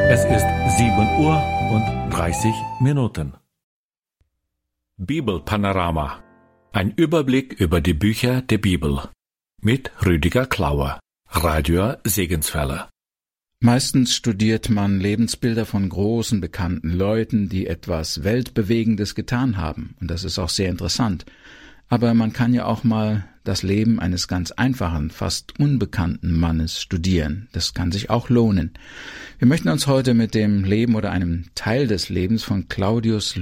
Es ist 7:30 Uhr. Bibelpanorama. Ein Überblick über die Bücher der Bibel. Mit Rüdiger Klauer, Radio Segenswelle. Meistens studiert man Lebensbilder von großen, bekannten Leuten, die etwas Weltbewegendes getan haben. Und das ist auch sehr interessant. Aber man kann ja auch mal das Leben eines ganz einfachen, fast unbekannten Mannes studieren. Das kann sich auch lohnen. Wir möchten uns heute mit dem Leben oder einem Teil des Lebens von Claudius